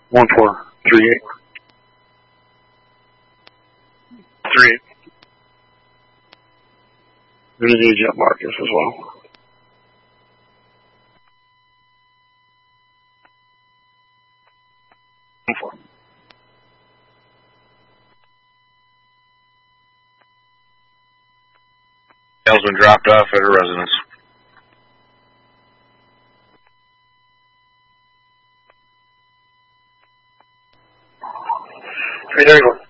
1438. 38. We're going to need jet Marcus as well. Has been dropped off at her residence. Hey, there you go.